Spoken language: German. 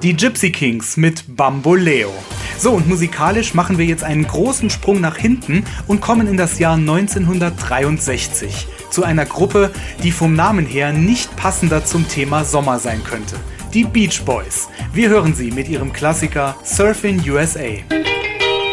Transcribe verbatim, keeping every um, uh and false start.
Die Gypsy Kings mit Bamboleo. So, und musikalisch machen wir jetzt einen großen Sprung nach hinten und kommen in das Jahr neunzehnhundertdreiundsechzig zu einer Gruppe, die vom Namen her nicht passender zum Thema Sommer sein könnte. Die Beach Boys. Wir hören sie mit ihrem Klassiker Surfin' U S A.